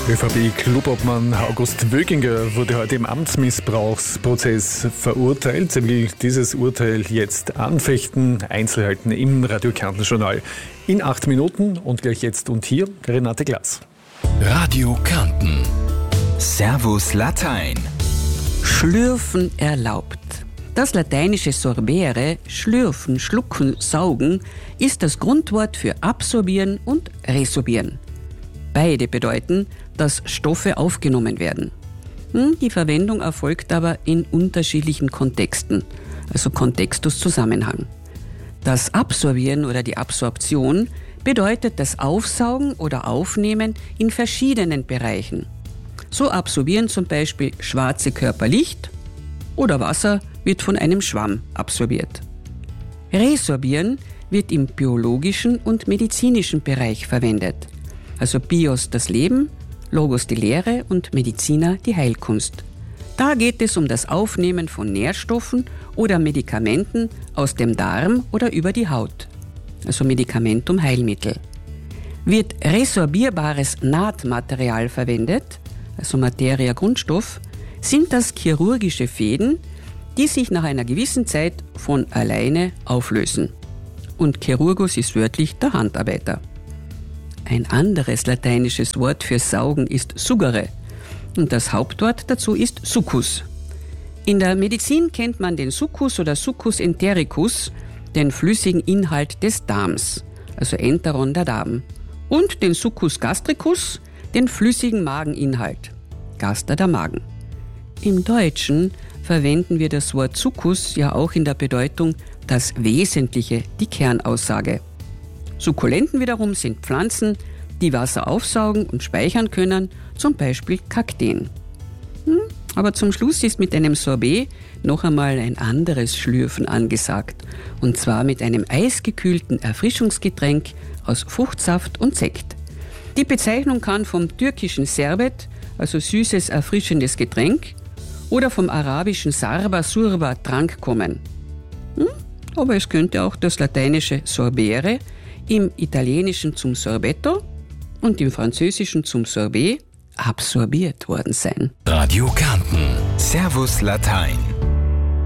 ÖVP-Clubobmann August Wöginger wurde heute im Amtsmissbrauchsprozess verurteilt. Er will dieses Urteil jetzt anfechten. Einzelheiten im Radio Kärnten Journal in 8 Minuten und gleich jetzt und hier Renate Glas. Radio Kärnten. Servus Latein. Schlürfen erlaubt. Das lateinische sorbere, schlürfen, schlucken, saugen, ist das Grundwort für absorbieren und resorbieren. Beide bedeuten, dass Stoffe aufgenommen werden. Die Verwendung erfolgt aber in unterschiedlichen Kontexten, also Kontextus Zusammenhang. Das Absorbieren oder die Absorption bedeutet das Aufsaugen oder Aufnehmen in verschiedenen Bereichen. So absorbieren zum Beispiel schwarze Körper Licht oder Wasser wird von einem Schwamm absorbiert. Resorbieren wird im biologischen und medizinischen Bereich verwendet. Also Bios das Leben, Logos die Lehre und Medicina die Heilkunst. Da geht es um das Aufnehmen von Nährstoffen oder Medikamenten aus dem Darm oder über die Haut. Also Medikamentum Heilmittel. Wird resorbierbares Nahtmaterial verwendet, also Materia Grundstoff, sind das chirurgische Fäden, die sich nach einer gewissen Zeit von alleine auflösen. Und Chirurgus ist wörtlich der Handarbeiter. Ein anderes lateinisches Wort für Saugen ist sugere und das Hauptwort dazu ist Succus. In der Medizin kennt man den Succus oder Succus entericus, den flüssigen Inhalt des Darms, also Enteron der Darm, und den Succus gastricus, den flüssigen Mageninhalt, Gaster der Magen. Im Deutschen verwenden wir das Wort Succus ja auch in der Bedeutung das Wesentliche, die Kernaussage. Sukkulenten wiederum sind Pflanzen, die Wasser aufsaugen und speichern können, zum Beispiel Kakteen. Aber zum Schluss ist mit einem Sorbet noch einmal ein anderes Schlürfen angesagt. Und zwar mit einem eisgekühlten Erfrischungsgetränk aus Fruchtsaft und Sekt. Die Bezeichnung kann vom türkischen Serbet, also süßes, erfrischendes Getränk, oder vom arabischen Sarba, Surba, Trank kommen. Aber es könnte auch das lateinische Sorbere, im Italienischen zum Sorbetto und im Französischen zum Sorbet absorbiert worden sein. Radio Kärnten. Servus Latein.